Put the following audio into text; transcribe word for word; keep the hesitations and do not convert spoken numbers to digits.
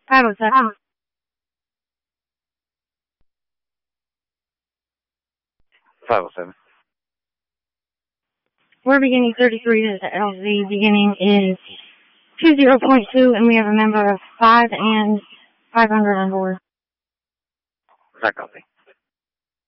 five oh seven. five oh seven. We're beginning thirty-three is L Z. Beginning is two zero point two, and we have a member of five and five hundred on board. That copy.